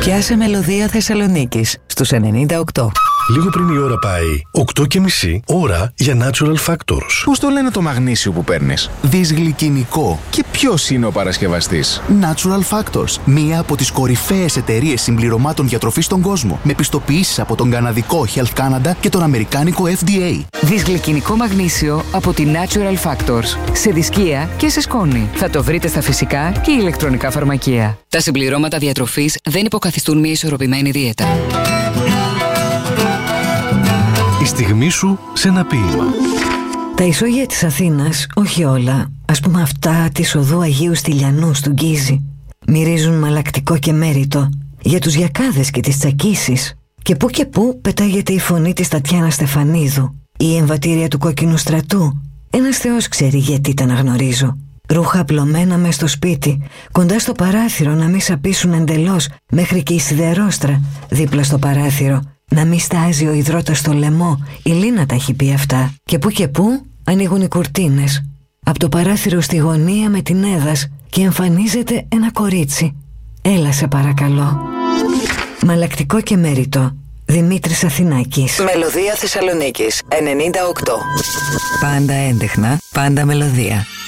Πιάσε μελωδία Θεσσαλονίκης στους 98. Λίγο πριν η ώρα πάει 8:30 ώρα για Natural Factors. Πώς το λένε το μαγνήσιο που παίρνεις? Δυσγλυκινικό. Και ποιος είναι ο παρασκευαστής? Natural Factors. Μία από τις κορυφαίες εταιρείες συμπληρωμάτων διατροφής στον κόσμο. Με πιστοποιήσεις από τον καναδικό Health Canada και τον αμερικάνικο FDA. Δυσγλυκινικό μαγνήσιο από τη Natural Factors. Σε δισκία και σε σκόνη. Θα το βρείτε στα φυσικά και ηλεκτρονικά φαρμακεία. Τα συμπληρώματα διατροφής δεν υποκαθιστούν μια ισορροπημένη δίαιτα. Η στιγμή σου σε ένα ποίημα. Τα ισόγεια της Αθήνας, όχι όλα, ας πούμε αυτά της οδού Αγίου Στυλιανού του Γκίζη, μυρίζουν μαλακτικό και μέριτο για τους γιακάδες και τις τσακίσεις. Και που πετάγεται η φωνή της Τατιάνα Στεφανίδου, η εμβατήρια του Κόκκινου Στρατού. Ένας Θεός ξέρει γιατί τα αναγνωρίζω. Ρούχα απλωμένα μες στο σπίτι, κοντά στο παράθυρο να μη σαπίσουν εντελώς, μέχρι και η σιδερόστρα δίπλα στο παράθυρο. Να μη στάζει ο υδρότας στο λαιμό, η Λίνα τα έχει πει αυτά. Και που ανοίγουν οι κουρτίνες. Από το παράθυρο στη γωνία με την έδας και εμφανίζεται ένα κορίτσι. Έλα σε παρακαλώ. Μαλακτικό και μέριτο. Δημήτρης Αθηνάκης. Μελωδία Θεσσαλονίκης 98. Πάντα έντεχνα, πάντα μελωδία.